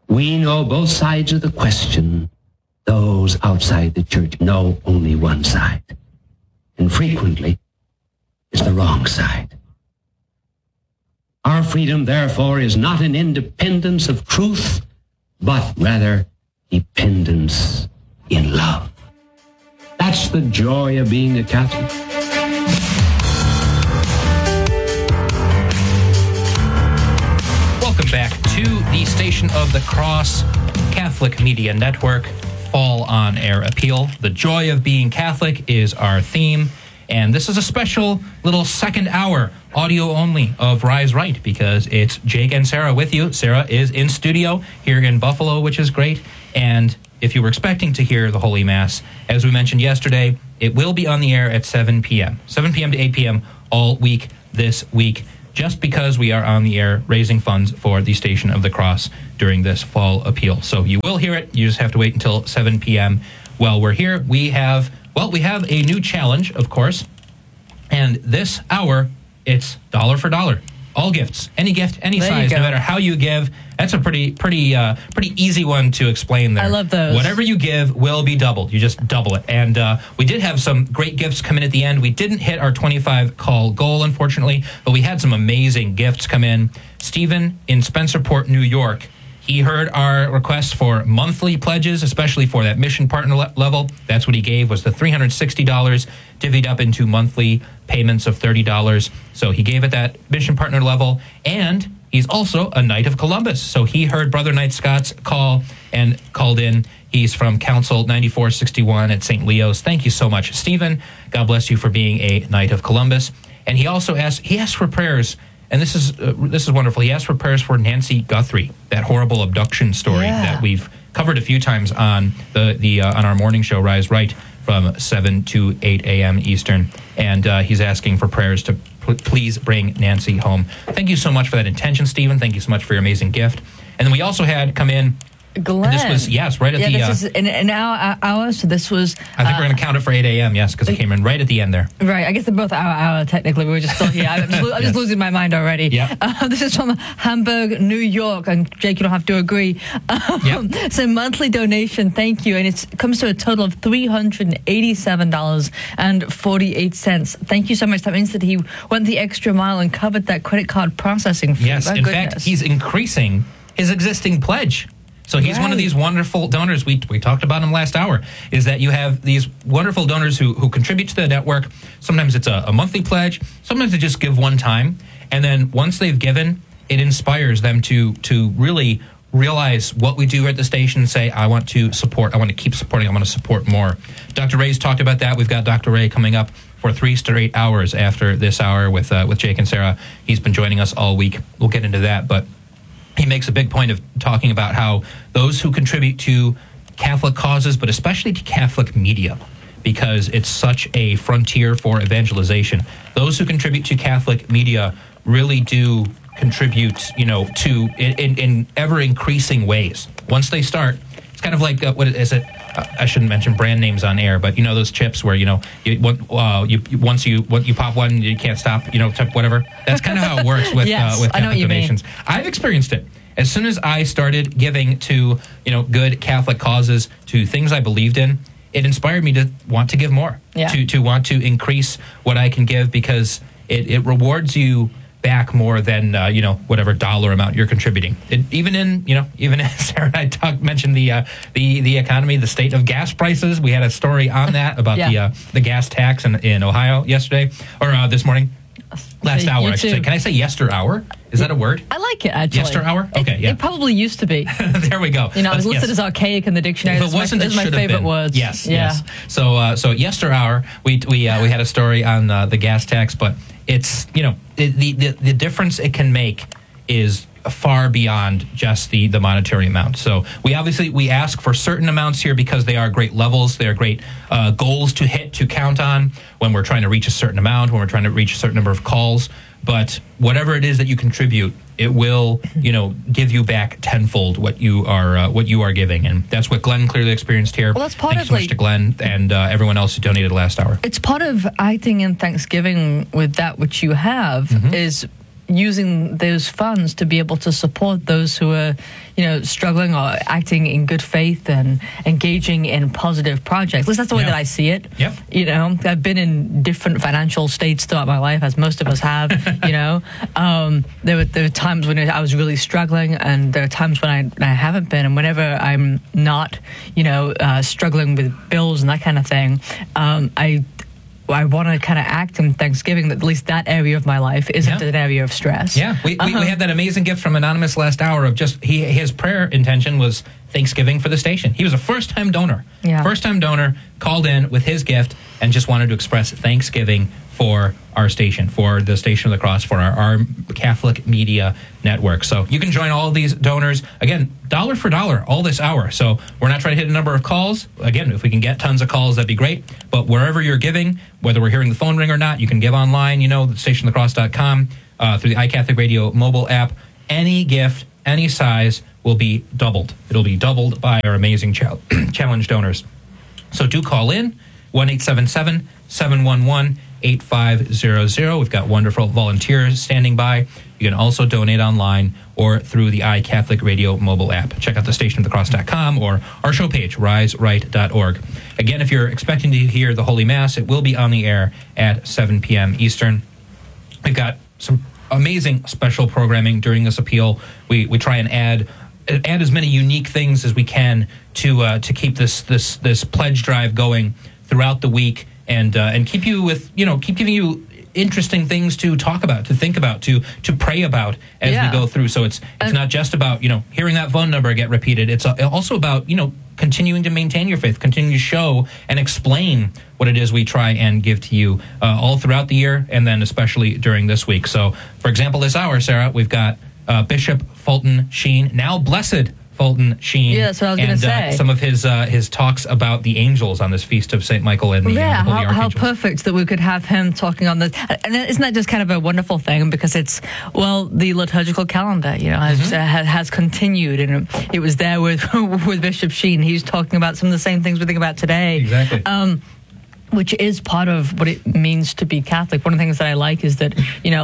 We know both sides of the question. Those outside the church know only one side. And frequently, it's the wrong side. Our freedom, therefore, is not an independence of truth, but rather dependence in love. That's the joy of being a Catholic. Welcome back to the Station of the Cross Catholic Media Network Fall On Air Appeal. The joy of being Catholic is our theme, and this is a special little second hour, audio only, of Rise Right, because it's Jake and Sarah with you. Sarah is in studio here in Buffalo, which is great, and if you were expecting to hear the Holy Mass, as we mentioned yesterday, it will be on the air at 7 p.m. 7 p.m. to 8 p.m. all week this week, just because we are on the air raising funds for the Station of the Cross during this fall appeal. So you will hear it. You just have to wait until 7 p.m. While we're here, we have a new challenge, of course. And this hour, it's dollar for dollar. All gifts, any gift, any size, no matter how you give. That's a pretty easy one to explain there. I love those. Whatever you give will be doubled. You just double it. And we did have some great gifts come in at the end. We didn't hit our 25 call goal, unfortunately, but we had some amazing gifts come in. Stephen in Spencerport, New York, he heard our request for monthly pledges, especially for that mission partner level. That's what he gave, was the $360 divvied up into monthly payments of $30. So he gave it that mission partner level, and he's also a Knight of Columbus. So he heard Brother Knight Scott's call and called in. He's from Council 9461 at St. Leo's. Thank you so much, Stephen. God bless you for being a Knight of Columbus. And he also asked for prayers. And this is wonderful. He asked for prayers for Nancy Guthrie, that horrible abduction story that we've covered a few times on on our morning show, Rise Right, from 7 to 8 a.m. Eastern. And he's asking for prayers to please bring Nancy home. Thank you so much for that intention, Stephen. Thank you so much for your amazing gift. And then we also had come in Glenn. And this was, right at the... this is an hour, so this was... I think we're going to count it for 8 a.m., yes, because it came in right at the end there. Right, I guess they're both hour, technically. We were just still here. I'm just losing my mind already. Yeah. This is from Hamburg, New York, and Jake, you don't have to agree. So monthly donation, thank you, and it comes to a total of $387.48. Thank you so much. That means that he went the extra mile and covered that credit card processing fee. Yes, in fact, he's increasing his existing pledge. So he's one of these wonderful donors. We talked about him last hour, is that you have these wonderful donors who contribute to the network. Sometimes it's a monthly pledge. Sometimes they just give one time. And then once they've given, it inspires them to really realize what we do at the station and say, I want to support, I want to keep supporting, I want to support more. Dr. Ray's talked about that. We've got Dr. Ray coming up for 3 straight hours after this hour with Jake and Sarah. He's been joining us all week. We'll get into that, but he makes a big point of talking about how those who contribute to Catholic causes, but especially to Catholic media, because it's such a frontier for evangelization, those who contribute to Catholic media really do contribute, to in ever increasing ways. Once they start, it's kind of like what is it? I shouldn't mention brand names on air, but those chips where once you pop one, you can't stop. Whatever. That's kind of how it works with with Catholic donations. I've experienced it. As soon as I started giving to good Catholic causes, to things I believed in, it inspired me to want to give more. To want to increase what I can give, because it rewards you back more than whatever dollar amount you're contributing. Even as Sarah and I mentioned the economy, the state of gas prices. We had a story on that about the gas tax in Ohio yesterday or this morning. Last hour, I should say. Can I say yester hour? Is that a word? I like it, actually. Yester hour? Okay, It probably used to be. There we go. It's listed as archaic in the dictionary. If it wasn't, it's my favorite words. Yes, yes. So yester hour, we had a story on the gas tax, but it's, the difference it can make is far beyond just the monetary amount. So we ask for certain amounts here because they are great levels. They are great goals to hit, to count on when we're trying to reach a certain amount, when we're trying to reach a certain number of calls. But whatever it is that you contribute, it will, give you back tenfold what you are giving, and that's what Glenn clearly experienced here. Well, that's part Thanks so much to Glenn and everyone else who donated last hour. It's part of acting in thanksgiving with that which you have is, using those funds to be able to support those who are, struggling or acting in good faith and engaging in positive projects. At least that's the way that I see it. Yep. I've been in different financial states throughout my life, as most of us have. There were times when I was really struggling, and there are times when I haven't been. And whenever I'm not, struggling with bills and that kind of thing, I want to kind of act in Thanksgiving that at least that area of my life isn't an area of stress. Yeah, we had that amazing gift from Anonymous last hour of just his prayer intention was Thanksgiving for the station. He was a first-time donor. Yeah. First-time donor, called in with his gift and just wanted to express Thanksgiving for our station, for the Station of the Cross, for our Catholic media network. So you can join all of these donors, again, dollar for dollar, all this hour. So we're not trying to hit a number of calls. Again, if we can get tons of calls, that'd be great. But wherever you're giving, whether we're hearing the phone ring or not, you can give online, stationofthecross.com, through the iCatholic Radio mobile app. Any gift, any size will be doubled. It'll be doubled by our amazing challenge donors. So do call in, 1-877-711-8500. We've got wonderful volunteers standing by. You can also donate online or through the iCatholic Radio mobile app. Check out the stationofthecross.com or our show page, riseright.org. Again, if you're expecting to hear the Holy Mass, it will be on the air at 7 p.m. Eastern. We've got some amazing special programming during this appeal. We try and add as many unique things as we can to keep this pledge drive going throughout the week and keep you with keep giving you interesting things to talk about, to think about, to pray about as we go through. So it's not just about hearing that phone number get repeated. It's also about continuing to maintain your faith, continue to show and explain what it is we try and give to you all throughout the year, and then especially during this week. So, for example, this hour, Sarah, we've got Bishop Fulton Sheen, now Blessed Fulton Sheen. Yeah, that's what I was going to say. Some of his talks about the angels on this feast of St. Michael and the Holy Archangels. How perfect that we could have him talking on this. And isn't that just kind of a wonderful thing? Because it's, the liturgical calendar, has continued. And it was there with Bishop Sheen. He's talking about some of the same things we think about today. Exactly. Which is part of what it means to be Catholic. One of the things that I like is that,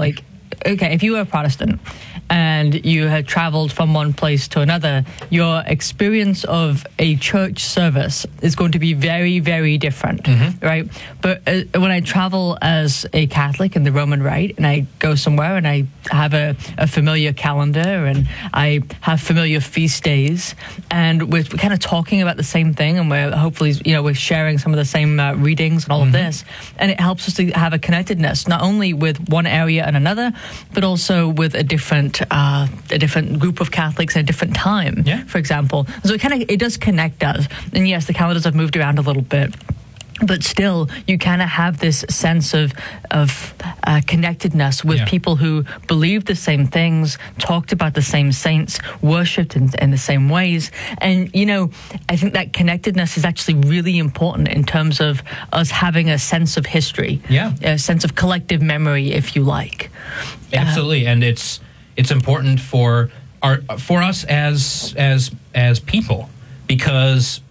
okay, if you were a Protestant and you had traveled from one place to another, your experience of a church service is going to be very, very different, right? But when I travel as a Catholic in the Roman Rite and I go somewhere and I have a familiar calendar and I have familiar feast days and we're kind of talking about the same thing and we're hopefully, we're sharing some of the same readings and all of this, and it helps us to have a connectedness, not only with one area and another, but also with a different group of Catholics at a different time, for example. So it does connect us. And yes, the calendars have moved around a little bit, but still, you kind of have this sense of connectedness with people who believed the same things, talked about the same saints, worshipped in the same ways. And, I think that connectedness is actually really important in terms of us having a sense of history, a sense of collective memory, if you like. Absolutely, and it's important for us as people, because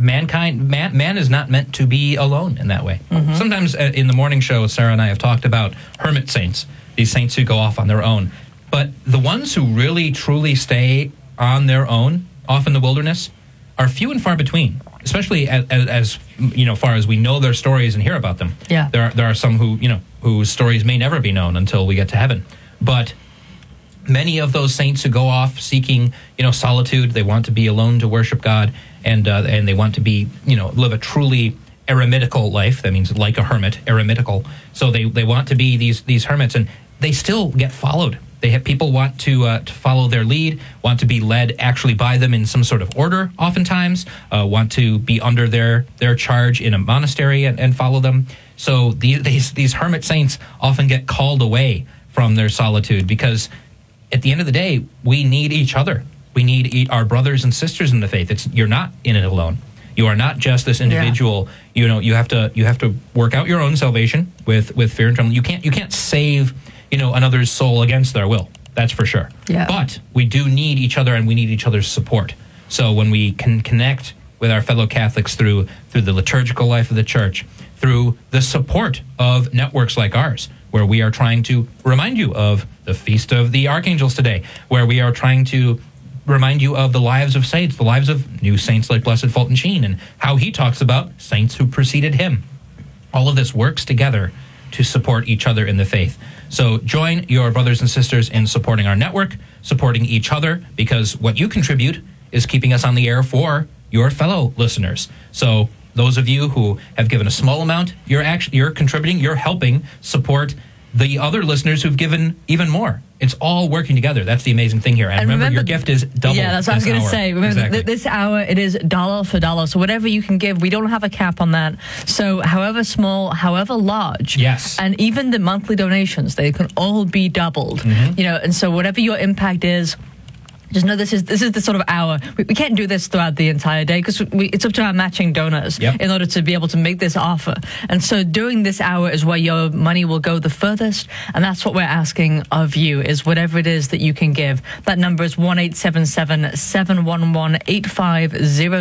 man is not meant to be alone in that way. Sometimes in the morning show, Sarah and I have talked about hermit saints, these saints who go off on their own. But the ones who really, truly stay on their own, off in the wilderness, are few and far between, especially as far as we know their stories and hear about them. Yeah. There are some whose stories may never be known until we get to heaven. But many of those saints who go off seeking, solitude, they want to be alone to worship God, and they want to be, live a truly eremitical life. That means like a hermit, eremitical. So they want to be these hermits, and they still get followed. They have people want to follow their lead, want to be led actually by them in some sort of order. Oftentimes, want to be under their charge in a monastery and follow them. So these hermit saints often get called away from their solitude, because at the end of the day, we need each other. We need our brothers and sisters in the faith. You're not in it alone. You are not just this individual. You have to work out your own salvation with fear and trembling. You can't save another's soul against their will. That's for sure. Yeah. But we do need each other, and we need each other's support. So when we can connect with our fellow Catholics through the liturgical life of the Church, through the support of networks like ours, where we are trying to remind you of the Feast of the Archangels today, where we are trying to remind you of the lives of saints, the lives of new saints like Blessed Fulton Sheen, and how he talks about saints who preceded him. All of this works together to support each other in the faith. So join your brothers and sisters in supporting our network, supporting each other, because what you contribute is keeping us on the air for your fellow listeners. So those of you who have given a small amount, you're contributing, you're helping support the other listeners who've given even more. It's all working together. That's the amazing thing here. And remember, your gift is double. Yeah, that's what I was going to say. Remember, exactly. This hour, it is dollar for dollar. So whatever you can give, we don't have a cap on that. So however small, however large. Yes. And even the monthly donations, they can all be doubled. You know, and so whatever your impact is, just know this is the sort of hour. We can't do this throughout the entire day because it's up to our matching donors in order to be able to make this offer. And so during this hour is where your money will go the furthest. And that's what we're asking of you, is whatever it is that you can give. That number is 1-877-711-8500.